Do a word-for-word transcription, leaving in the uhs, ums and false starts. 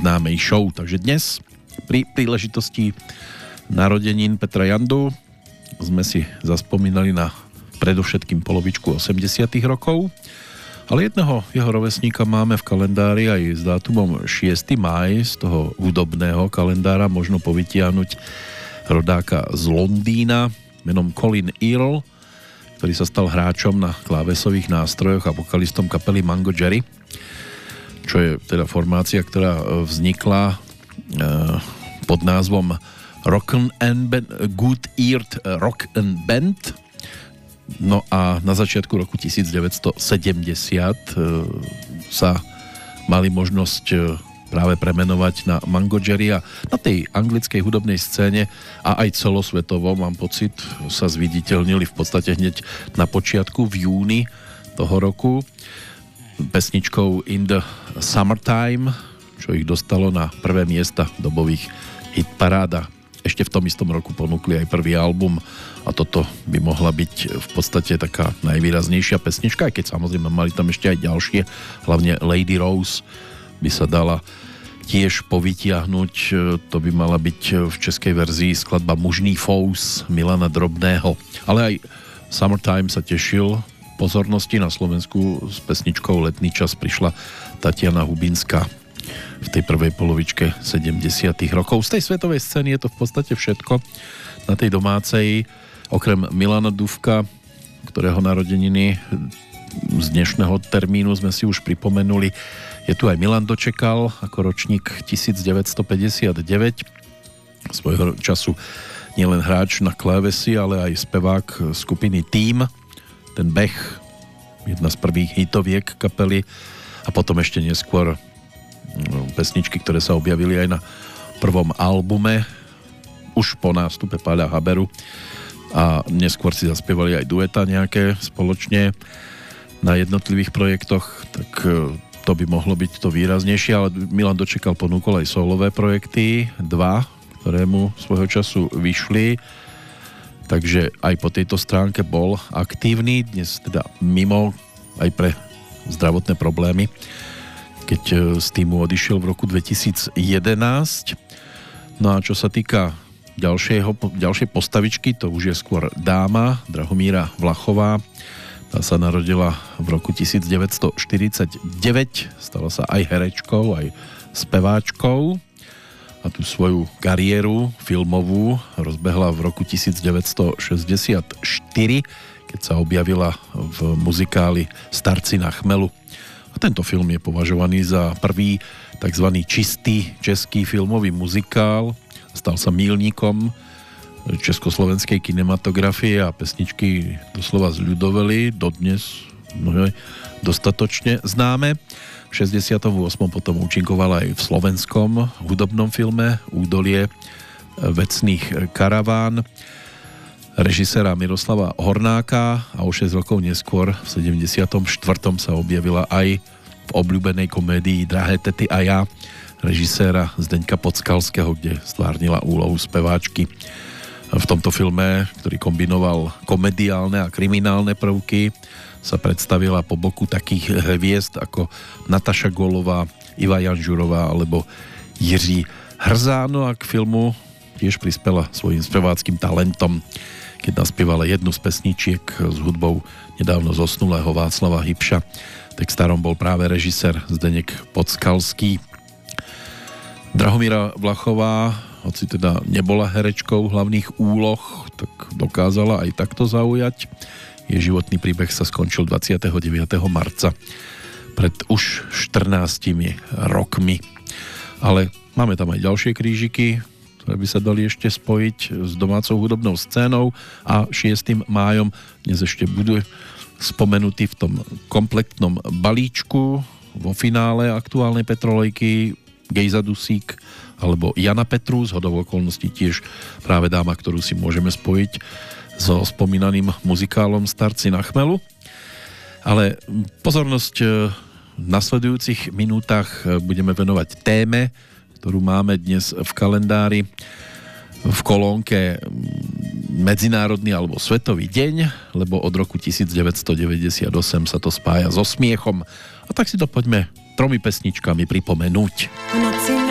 známej show. Takže dnes pri príležitosti narodenín Petra Jandu sme si zaspomínali na predovšetkým polovičku osemdesiatych rokov, ale jedného jeho rovesníka máme v kalendári aj s dátumom šiesteho mája z toho hudobného kalendára možno povytiahnuť rodáka z Londýna menom Colin Earl, ktorý sa stal hráčom na klávesových nástrojoch a vokalistom kapely Mango Jerry, čo je teda formácia, ktorá vznikla e, pod názvom Rock'n and Band, Good Eared Rock and Band. No a na začiatku roku devätnásťsedemdesiat e, sa mali možnosť e, práve premenovať na Mango Jerry a na tej anglickej hudobnej scéne a aj celosvetovo, mám pocit, sa zviditeľnili v podstate hneď na počiatku v júni toho roku pesničkou In the Summertime, čo ich dostalo na prvé miesta dobových hitparáda. Ešte v tom istom roku ponúkli aj prvý album a toto by mohla byť v podstate taká najvýraznejšia pesnička, aj keď samozrejme mali tam ešte aj ďalšie, hlavne Lady Rose by sa dala tiež povytiahnuť. To by mala byť v českej verzii skladba Mužný fous Milana Drobného. Ale aj Summertime sa tešil pozornosti. Na Slovensku s pesničkou Letný čas prišla Tatiana Hubinská v tej prvej polovičke sedemdesiatych rokov. Z tej svetovej scény je to v podstate všetko. Na tej domácej, okrem Milana Dufka, ktorého narodeniny z dnešného termínu sme si už pripomenuli, je tu aj Milan Dočekal ako ročník devätnásťpäťdesiatdeväť. Svojho času nielen hráč na klávesi, ale aj spevák skupiny Tým, ten Bech, jedna z prvých hitoviek kapely, a potom ešte neskôr pesničky, ktoré sa objavili aj na prvom albume už po nástupe Páľa Haberu a neskôr si zaspievali aj dueta nejaké spoločne na jednotlivých projektoch, tak to by mohlo byť to výraznejšie, ale Milan Dočekal ponúkol aj solové projekty, dva, ktoré mu svojho času vyšli, takže aj po tejto stránke bol aktívny, dnes teda mimo aj pre zdravotné problémy, keď z týmu odišiel v roku dvetisíc jedenásť. No a čo sa týka ďalšieho, ďalšej postavičky, to už je skôr dáma, Drahomíra Vlachová. Tá sa narodila v roku devätnásťštyridsaťdeväť, stala sa aj herečkou, aj speváčkou a tú svoju kariéru filmovú rozbehla v roku devätnásťšesťdesiatštyri, keď sa objavila v muzikáli Starci na chmelu. A tento film je považovaný za prvý tzv. Čistý český filmový muzikál. Stal sa míľnikom československej kinematografie a pesničky doslova zľudoveli, dodnes no, dostatočne známe. V šesťdesiatom ôsmom potom účinkovala aj v slovenskom hudobnom filme Údolie vecných karaván režiséra Miroslava Hornáka a o šesť rokov neskôr v sedemdesiatom štvrtom sa objavila aj v obľúbenej komédii Drahé tety a ja režiséra Zdeňka Podskalského, kde stvárnila úlohu speváčky. V tomto filme, ktorý kombinoval komediálne a kriminálne prvky, sa predstavila po boku takých hviezd ako Nataša Golová, Iva Janžurová alebo Jiří Hrzáno, a k filmu tiež prispela svojím speváckým talentom, keď naspievala jednu z pesničiek s hudbou nedávno zosnulého Václava Hybša. Textárom bol práve režisér Zdeněk Podskalský. Drahomíra Vlachová, hoci teda nebola herečkou hlavných úloh, tak dokázala aj takto zaujať. Jej životný príbeh sa skončil dvadsiateho deviateho marca pred už štrnástimi rokmi. Ale máme tam aj ďalšie krížiky, ktoré by sa dali ešte spojiť s domácou hudobnou scénou, a šiestym májom dnes ešte budú spomenutí v tom kompletnom balíčku vo finále aktuálnej Petrolejky Gejza Dusík alebo Jana Petru, z hodou okolností tiež práve dáma, ktorú si môžeme spojiť so spomínaným muzikálom Starci na chmelu. Ale pozornosť v nasledujúcich minútach budeme venovať téme, ktorú máme dnes v kalendári v kolónke Medzinárodný alebo Svetový deň, lebo od roku devätnásťdeväťdesiatosem sa to spája so smiechom. A tak si to poďme tromi pesničkami pripomenúť.